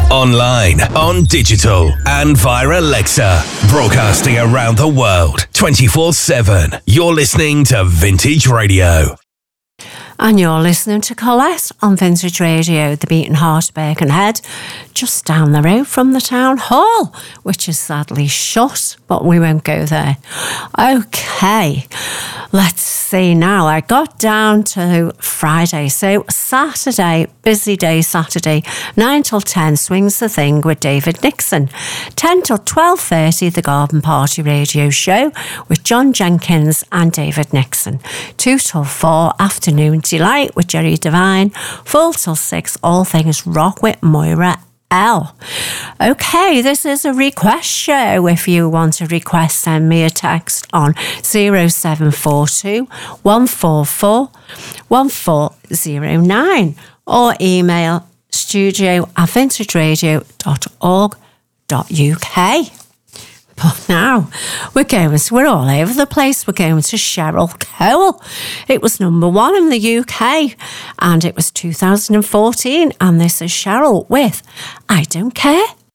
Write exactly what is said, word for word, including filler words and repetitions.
Online, on digital, and via Alexa. Broadcasting around the world, twenty-four seven. You're listening to Vintage Radio. And you're listening to Colette on Vintage Radio, the Beating Heart of Birkenhead, just down the road from the town hall, which is sadly shut, but we won't go there. Okay, let's see now. I got down to Friday, so Saturday, busy day Saturday, nine till ten, Swings the Thing with David Nixon. ten till twelve thirty, the Garden Party Radio Show with John Jenkins and David Nixon. two till four, Afternoon Delight with Jerry Devine. four till six, All Things Rock with Moira L. Okay, this is a request show. If you want a request, send me a text on zero seven four two, one four four, one four zero nine or email studio at vintage radio dot org dot U K. But now we're going, we're all over the place. We're going to Cheryl Cole. It was number one in the U K and it was two thousand fourteen. And this is Cheryl with I Don't Care.